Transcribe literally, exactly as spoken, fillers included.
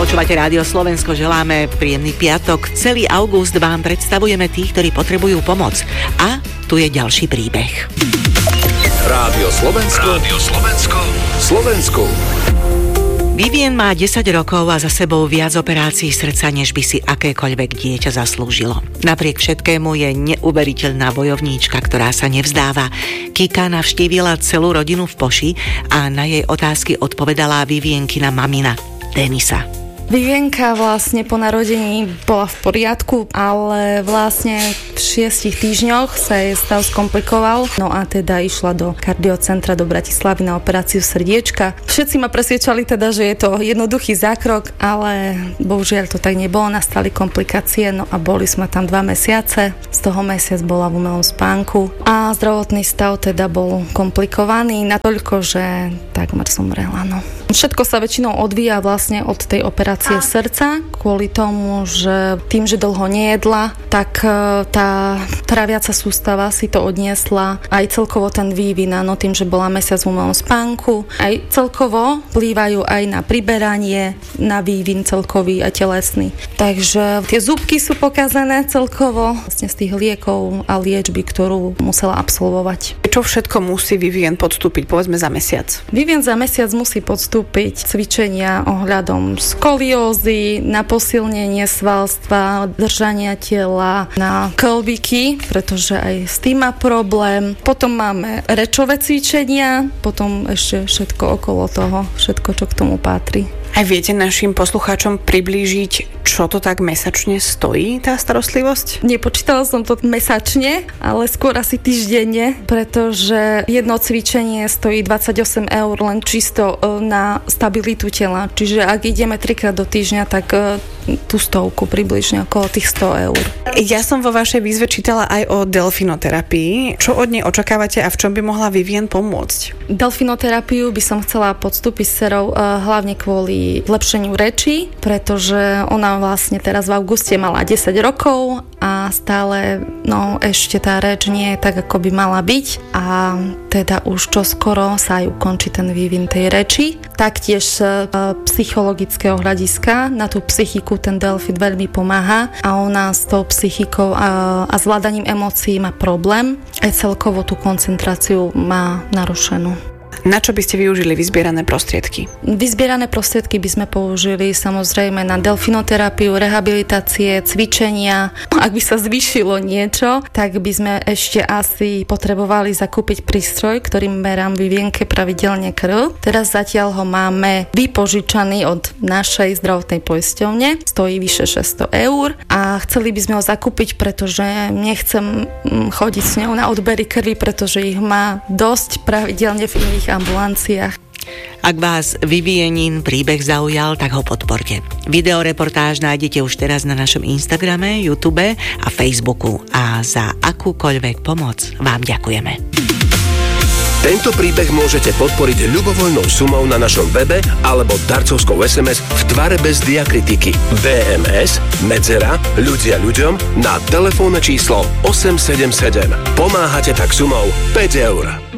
Počúvate Rádio Slovensko, želáme príjemný piatok. Celý august vám predstavujeme tých, ktorí potrebujú pomoc. A tu je ďalší príbeh. Rádio Slovensko. Rádio Slovensko. Slovensku. Vivien má desať rokov a za sebou viac operácií srdca, než by si akékoľvek dieťa zaslúžilo. Napriek všetkému je neuveriteľná bojovníčka, ktorá sa nevzdáva. Kika navštívila celú rodinu v Poši a na jej otázky odpovedala Vivienkina mamina Denisa. Vivienka vlastne po narodení bola v poriadku, ale vlastne v šiestich týždňoch sa jej stav skomplikoval. No a teda išla do kardiocentra do Bratislavy na operáciu srdiečka. Všetci ma presviečali teda, že je to jednoduchý zákrok, ale bohužiaľ to tak nebolo, nastali komplikácie, no a boli sme tam dva mesiace. Z toho mesiac bola v umelom spánku a zdravotný stav teda bol komplikovaný natoľko, že takmer zomrela, no. Všetko sa väčšinou odvíja vlastne od tej operácie srdca, kvôli tomu, že tým, že dlho nejedla, tak tá tráviaca sústava si to odniesla, aj celkovo ten vývin, no tým, že bola mesiac v umelom spánku, aj celkovo vplývajú aj na priberanie, na vývin celkový a telesný. Takže tie zúbky sú pokazané celkovo vlastne z tých liekov a liečby, ktorú musela absolvovať. Čo všetko musí Vivien podstúpiť, povedzme za mesiac? Vivien za mesiac musí podstúpiť cvičenia ohľadom skoliózy, na posilnenie svalstva, držania tela, na klbiky, pretože aj s tým má problém. Potom máme rečové cvičenia, potom ešte všetko okolo toho, všetko, čo k tomu patrí. Aj viete našim poslucháčom priblížiť, čo to tak mesačne stojí, tá starostlivosť? Nepočítala som to mesačne, ale skôr asi týždenne, pretože jedno cvičenie stojí dvadsaťosem eur len čisto na stabilitu tela. Čiže ak ideme trikrát do týždňa, tak tú stovku približne, okolo tých sto eur. Ja som vo vašej výzve čítala aj o delfinoterapii. Čo od nej očakávate a v čom by mohla Vivien pomôcť? Delfinoterapiu by som chcela podstúpiť s dcerou hlavne kvôli zlepšeniu reči, pretože ona vlastne teraz v auguste mala desať rokov a stále no ešte tá reč nie je tak, ako by mala byť a teda už čoskoro sa aj ukončí ten vývin tej reči. Taktiež e, psychologického hľadiska na tú psychiku ten delfin veľmi pomáha a ona s tou psychikou a, a zvládaním emócií má problém aj celkovo tú koncentráciu má narušenú. Na čo by ste využili vyzbierané prostriedky? Vyzbierané prostriedky by sme použili samozrejme na delfinoterapiu, rehabilitácie, cvičenia. Ak by sa zvýšilo niečo, tak by sme ešte asi potrebovali zakúpiť prístroj, ktorým merám Vivienke pravidelne krv. Teraz zatiaľ ho máme vypožičaný od našej zdravotnej poisťovne. Stojí vyše šesťsto eur a chceli by sme ho zakúpiť, pretože nechcem chodiť s ňou na odbery krvi, pretože ich má dosť pravidelne v iných ambulanciách. Ak vás Vivienin príbeh zaujal, tak ho podporte. Videoreportáž nájdete už teraz na našom Instagrame, YouTube a Facebooku a za akúkoľvek pomoc vám ďakujeme. Tento príbeh môžete podporiť ľubovoľnou sumou na našom webe alebo darcovskou es em es v tvare bez diakritiky vé em es medzera ľudia ľuďom na telefónne číslo osem sedem sedem. Pomáhate tak sumou päť eur.